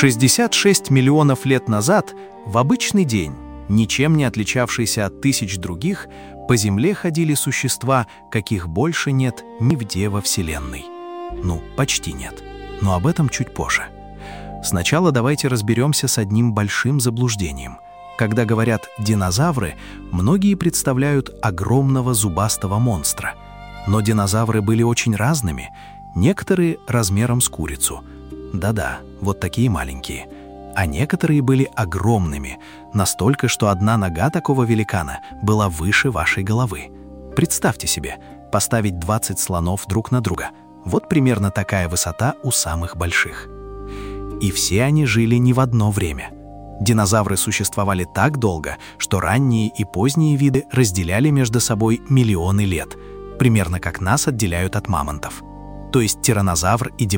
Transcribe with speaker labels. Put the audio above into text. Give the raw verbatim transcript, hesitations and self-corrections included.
Speaker 1: шестьдесят шесть миллионов лет назад, в обычный день, ничем не отличавшийся от тысяч других, по Земле ходили существа, каких больше нет нигде во Вселенной. Ну, почти нет. Но об этом чуть позже. Сначала давайте разберемся с одним большим заблуждением. Когда говорят «динозавры», многие представляют огромного зубастого монстра. Но динозавры были очень разными, некоторые размером с курицу. Да-да, вот такие маленькие. А некоторые были огромными, настолько, что одна нога такого великана была выше вашей головы. Представьте себе, поставить двадцать слонов друг на друга. Вот примерно такая высота у самых больших. И все они жили не в одно время. Динозавры существовали так долго, что ранние и поздние виды разделяли между собой миллионы лет, примерно как нас отделяют от мамонтов. То есть тираннозавр и